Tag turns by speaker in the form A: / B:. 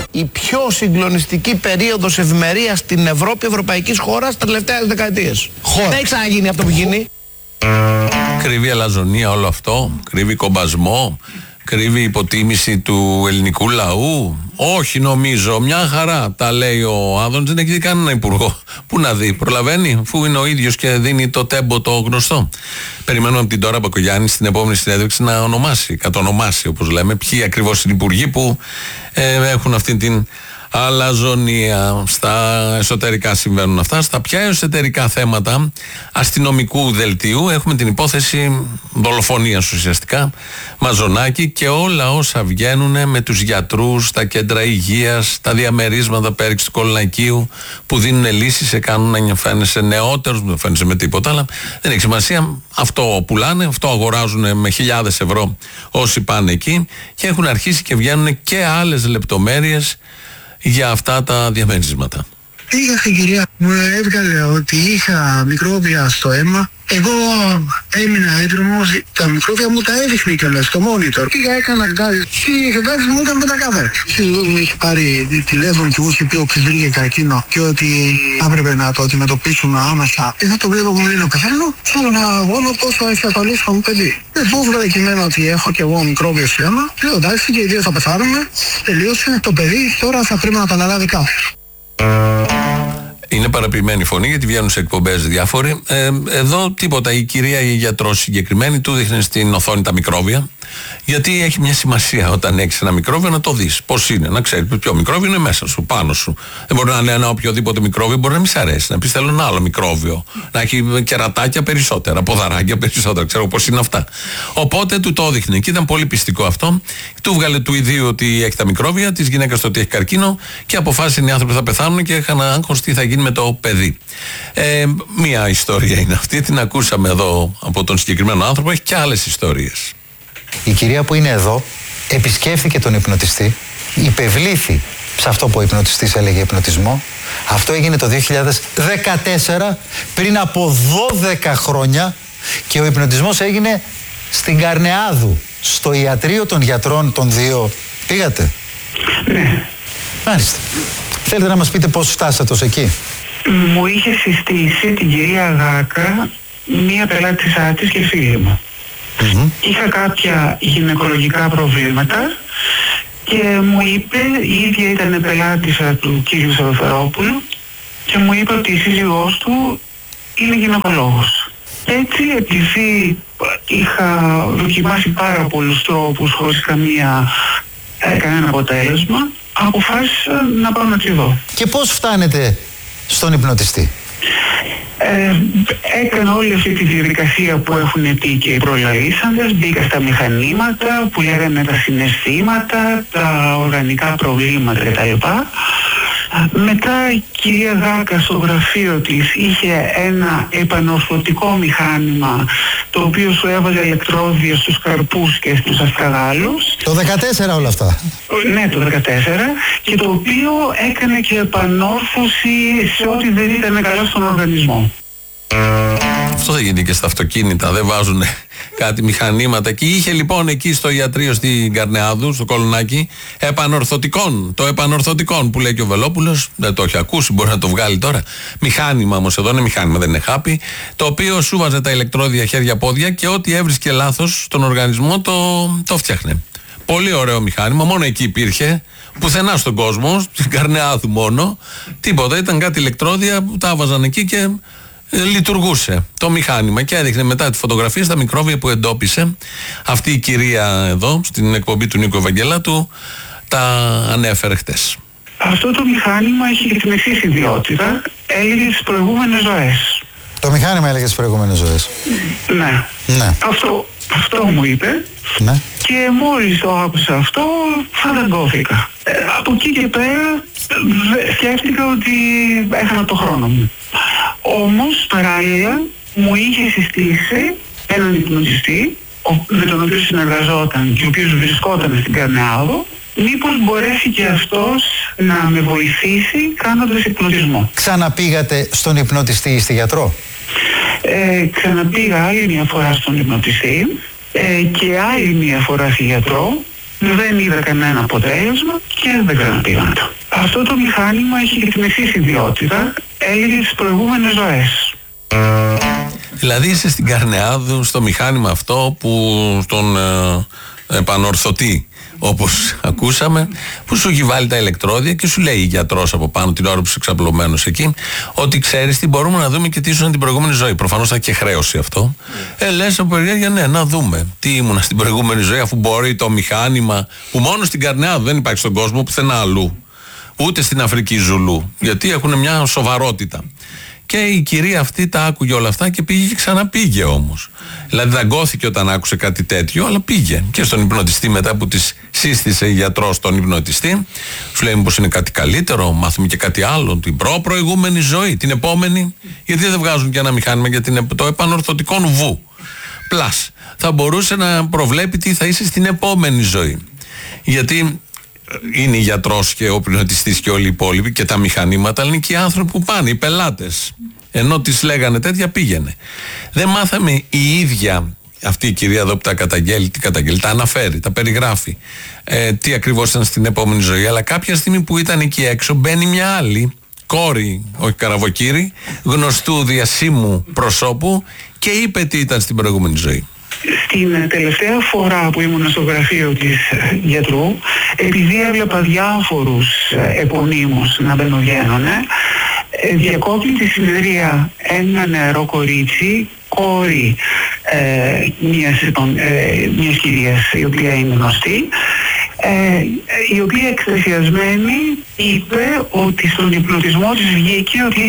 A: η πιο συγκλονιστική περίοδος ευημερίας στην Ευρώπη, ευρωπαϊκής χώρας, τα τελευταία δεκαετίες. Δεν έχει ξαναγίνει αυτό που γίνει.
B: Κρύβει αλαζονία όλο αυτό, κρύβει κομπασμό, κρύβει υποτίμηση του ελληνικού λαού. Όχι, νομίζω, μια χαρά τα λέει ο Άδωνης, δεν έχει δει κανένα υπουργό. Πού να δει, προλαβαίνει, αφού είναι ο ίδιος και δίνει το τέμπο το γνωστό. Περιμένουμε από την Ντόρα Μπακογιάννη στην επόμενη συνέντευξη να ονομάσει, κατονομάσει όπως λέμε, ποιοι ακριβώς είναι οι υπουργοί που έχουν αυτή την αλαζονία. Στα εσωτερικά συμβαίνουν αυτά. Στα πια εσωτερικά θέματα αστυνομικού δελτίου έχουμε την υπόθεση δολοφονίας ουσιαστικά, Μαζονάκη, και όλα όσα βγαίνουν με τους γιατρούς, τα κέντρα υγείας, τα διαμερίσματα πέριξ του Κολονακίου που δίνουν λύσεις, σε κάνουν να φαίνεσαι νεότερος, δεν φαίνεσαι με τίποτα, αλλά δεν έχει σημασία. Αυτό πουλάνε, αυτό αγοράζουν με χιλιάδες ευρώ όσοι πάνε εκεί, και έχουν αρχίσει και βγαίνουν και άλλες λεπτομέρειες για αυτά τα διαμέρισματα.
C: Πήγα στην κυρία, μου έβγαλε ότι είχα μικρόβια στο αίμα. Εγώ έμεινα έντρομος, τα μικρόβια μου τα έδειχνε κιόλας στο monitor. Πήγα, έκανα γκάζι και η γκάζι μου ήταν πεντακάθαρη. Σύζυγός μου είχε πάρει τηλέφωνο και μου είχε πει ότι βρήκε καρκίνο και ότι έπρεπε να το αντιμετωπίσουμε άμεσα. Εδώ το βλέπω μου λέει ο πεθαίνω, θέλω να αγώνω πόσο έχει ασφαλίσει το μου παιδί. Μου έβγαλε κειμένο ότι έχω κι εγώ μικρόβιο στο αίμα. Λέω εντάξει και οι δύο θα πεθάνουμε, τελείωσε. Το παιδί τώρα θα πρέπει να τα αναλάβει κάποιος.
B: Είναι παραποιημένη φωνή γιατί βγαίνουν σε εκπομπές διάφοροι. Εδώ τίποτα. Η κυρία η γιατρός συγκεκριμένη του δείχνει στην οθόνη τα μικρόβια. Γιατί έχει μια σημασία όταν έχεις ένα μικρόβιο να το δεις. Πώς είναι, να ξέρεις ποιο μικρόβιο είναι μέσα σου, πάνω σου. Δεν μπορεί να είναι ένα οποιοδήποτε μικρόβιο, μπορεί να μην σ' αρέσει. Να πεις θέλω ένα άλλο μικρόβιο. Να έχει κερατάκια περισσότερα, ποδαράκια περισσότερα. Ξέρω πώς είναι αυτά. Οπότε του το έδειχνε και ήταν πολύ πιστικό αυτό. Του βγάλε του ιδίου ότι έχει τα μικρόβια, της γυναίκας το ότι έχει καρκίνο και αποφάσισαν οι άνθρωποι θα πεθάνουν και είχαν άγχος τι θα γίνει με το παιδί. Μία ιστορία είναι αυτή, την ακούσαμε εδώ από τον συγκεκριμένο άνθρωπο, έχει και άλλες ιστορίες.
D: Η κυρία που είναι εδώ επισκέφθηκε τον υπνοτιστή, υπευλήθη σε αυτό που ο υπνοτιστής έλεγε υπνοτισμό. Αυτό έγινε το 2014, πριν από 12 χρόνια, και ο υπνοτισμός έγινε στην Καρνεάδου, στο ιατρείο των γιατρών των δύο. Πήγατε?
E: Ναι.
D: Μάλιστα. Θέλετε να μας πείτε πώς φτάσατε ως εκεί?
E: Μου είχε συστήσει την κυρία Γάκα μία πελάτησά της και φίλη μου. Είχα κάποια γυναικολογικά προβλήματα και μου είπε, η ίδια ήταν πελάτησα του κύριου Σαββαρόπουλου και μου είπε ότι η σύζυγός του είναι γυναικολόγος. Έτσι, επειδή είχα δοκιμάσει πάρα πολλούς τρόπους χωρίς κανένα αποτέλεσμα, αποφάσισα να πάω να τη δω.
D: Και πώς φτάνετε στον υπνοτιστή?
E: Έκανα όλη αυτή τη διαδικασία που έχουν πει και οι προλαλήσαντες, μπήκα στα μηχανήματα που λέγανε τα συναισθήματα, τα οργανικά προβλήματα κτλ. Μετά η κυρία Γάκα στο γραφείο της είχε ένα επανορθωτικό μηχάνημα το οποίο σου έβαζε ηλεκτρόδια στους καρπούς και στους αστραγάλους.
D: Το 14 όλα αυτά.
E: Ναι, το 14, και το οποίο έκανε και επανόρθωση σε ό,τι δεν ήταν καλά στον οργανισμό.
B: Αυτό θα γίνει και στα αυτοκίνητα, δεν βάζουν κάτι μηχανήματα. Και είχε λοιπόν εκεί στο ιατρείο στην Καρνεάδου, στο Κολονάκι, επανορθωτικών. Το επανορθωτικών που λέει και ο Βελόπουλος, δεν το έχει ακούσει, μπορεί να το βγάλει τώρα. Μηχάνημα όμως εδώ είναι μηχάνημα, δεν είναι χάπι. Το οποίο σου βάζε τα ηλεκτρόδια χέρια-πόδια και ό,τι έβρισκε λάθος στον οργανισμό το φτιάχνε. Πολύ ωραίο μηχάνημα, μόνο εκεί υπήρχε. Πουθενά στον κόσμο, στην Καρνεάδου μόνο. Τίποτα, ήταν κάτι ηλεκτρόδια που τα βάζαν εκεί και λειτουργούσε το μηχάνημα και έδειχνε μετά τη φωτογραφία στα μικρόβια που εντόπισε αυτή η κυρία εδώ στην εκπομπή του Νίκου Ευαγγελάτου, τα ανέφερε χτες. Αυτό το μηχάνημα έχει και την εξής ιδιότητα, έλεγε τις προηγούμενες ζωές.
D: Το μηχάνημα έλεγε τις προηγούμενες ζωές.
E: Ναι.
D: Ναι.
E: Αυτό μου είπε.
D: Ναι.
E: Και μόλις το άκουσα αυτό φανταγκώθηκα. Από εκεί και πέρα σκέφτηκα ότι έχανα το χρόνο μου. Όμως παράλληλα μου είχε συστήσει έναν υπνοτιστή με τον οποίο συνεργαζόταν και ο οποίος βρισκόταν στην Καρνεάδο, μήπως μπορέσει και αυτός να με βοηθήσει κάνοντας υπνοτισμό.
D: Ξαναπήγατε στον υπνοτιστή ή στη γιατρό?
E: Ξαναπήγα άλλη μια φορά στον υπνοτιστή και άλλη μια φορά στη γιατρό δεν είδα κανένα αποτέλεσμα και δεν ξαναπήγα. Αυτό το μηχάνημα έχει και την εξής ιδιότητα, έλεγε τις προηγούμενες ζωές.
B: Δηλαδή είσαι στην Καρνεάδου, στο μηχάνημα αυτό που τον επανορθωτεί, όπως ακούσαμε, που σου έχει βάλει τα ηλεκτρόδια και σου λέει η γιατρός από πάνω την ώρα που είσαι εξαπλωμένος εκεί, ότι ξέρεις τι, μπορούμε να δούμε και τι ήσουν την προηγούμενη ζωή. Προφανώς θα έχει και χρέωση αυτό. Λες από περιέργεια, ναι, να δούμε τι ήμουνα στην προηγούμενη ζωή, αφού μπορεί το μηχάνημα που μόνο στην Καρνεάδου, δεν υπάρχει στον κόσμο πουθενά αλλού, ούτε στην Αφρική Ζουλού, γιατί έχουν μια σοβαρότητα. Και η κυρία αυτή τα άκουγε όλα αυτά και πήγε και ξαναπήγε όμως. Δηλαδή δαγκώθηκε όταν άκουσε κάτι τέτοιο, αλλά πήγε. Και στον υπνοτιστή μετά που της σύστησε η γιατρός τον υπνοτιστή, σου λέει μήπως είναι κάτι καλύτερο, μάθουμε και κάτι άλλο, την προηγούμενη ζωή, την επόμενη, γιατί δεν βγάζουν και ένα μηχάνημα για το επανορθωτικό νουβού. Πλάς. Θα μπορούσε να προβλέπει τι θα είσαι στην επόμενη ζωή. Γιατί είναι η γιατρός και ο πνευματιστής και όλοι οι υπόλοιποι και τα μηχανήματα, αλλά είναι και οι άνθρωποι που πάνε, οι πελάτες. Ενώ τις λέγανε τέτοια, πήγαινε. Δεν μάθαμε η ίδια αυτή η κυρία εδώ που τα καταγγέλει, τα αναφέρει, τα περιγράφει, τι ακριβώς ήταν στην επόμενη ζωή. Αλλά κάποια στιγμή που ήταν εκεί έξω, μπαίνει μια άλλη κόρη, όχι καραβοκύρη, γνωστού διασύμου προσώπου και είπε τι ήταν στην προηγούμενη ζωή.
E: Στην τελευταία φορά που ήμουν στο γραφείο της γιατρού, επειδή έβλεπα διάφορους επωνύμους να μπαινοβγαίνουν, διακόπτει τη συνεδρία ένα νεαρό κορίτσι, κόρη μιας κυρίας η οποία είναι γνωστή, η οποία εκστασιασμένη είπε ότι στον υπνοτισμό της βγήκε ότι